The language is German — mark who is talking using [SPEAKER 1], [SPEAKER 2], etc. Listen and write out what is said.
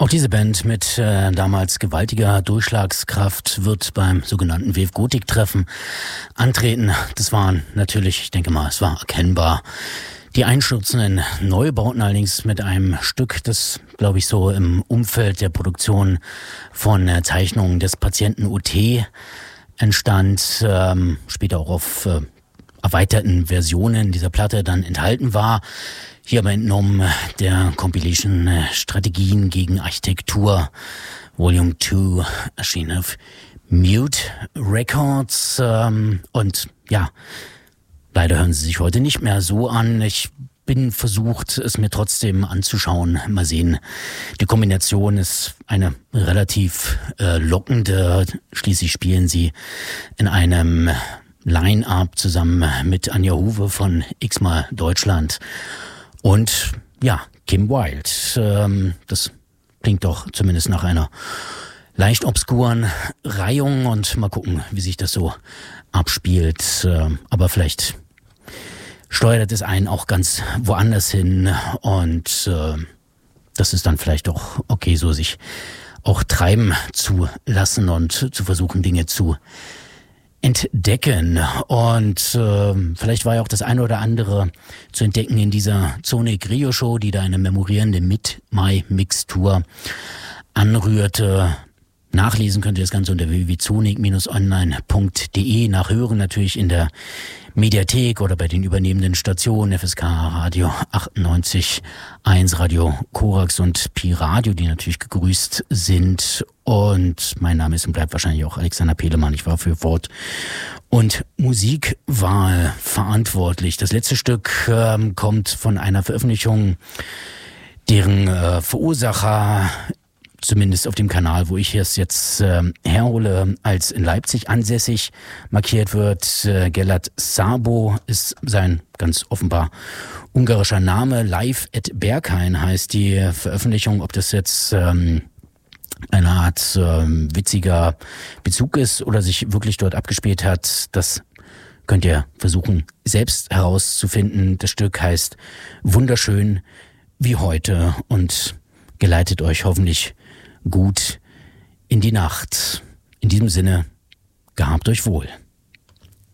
[SPEAKER 1] Auch diese Band mit damals gewaltiger Durchschlagskraft wird beim sogenannten Wave Gothic Treffen antreten. Das waren natürlich, ich denke mal, es war erkennbar. Die einstürzenden Neubauten allerdings mit einem Stück, das, glaube ich, so im Umfeld der Produktion von Zeichnungen des Patienten UT entstand, später auch auf erweiterten Versionen dieser Platte dann enthalten war. Hier aber entnommen der Compilation Strategien gegen Architektur Volume 2 erschien auf Mute Records und ja, leider hören sie sich heute nicht mehr so an. Ich bin versucht, es mir trotzdem anzuschauen. Mal sehen. Die Kombination ist eine relativ lockende. Schließlich spielen sie in einem Line-Up zusammen mit Anja Huwe von X-Mal Deutschland und ja, Kim Wilde. Das klingt doch zumindest nach einer leicht obskuren Reihung und mal gucken, wie sich das so abspielt. Aber vielleicht steuert es einen auch ganz woanders hin und das ist dann vielleicht auch okay, so sich auch treiben zu lassen und zu versuchen, Dinge zu entdecken. Und vielleicht war ja auch das eine oder andere zu entdecken in dieser Sonic Rio Show, die da eine memorierende Mid-Mai-Mixtur anrührte. Nachlesen könnt ihr das Ganze unter www.sonic-online.de, nachhören natürlich in der Mediathek oder bei den übernehmenden Stationen FSK Radio 98.1, Radio Korax und Pi Radio, die natürlich gegrüßt sind. Und mein Name ist und bleibt wahrscheinlich auch Alexander Pelemann. Ich war für Wort- und Musikwahl verantwortlich. Das letzte Stück kommt von einer Veröffentlichung, deren Verursacher zumindest auf dem Kanal, wo ich es jetzt herhole, als in Leipzig ansässig markiert wird. Gellert Szabo ist sein ganz offenbar ungarischer Name. Live at Berghain heißt die Veröffentlichung. Ob das jetzt eine Art witziger Bezug ist oder sich wirklich dort abgespielt hat, das könnt ihr versuchen selbst herauszufinden. Das Stück heißt Wunderschön wie heute und geleitet euch hoffentlich gut in die Nacht. In diesem Sinne, gehabt euch wohl.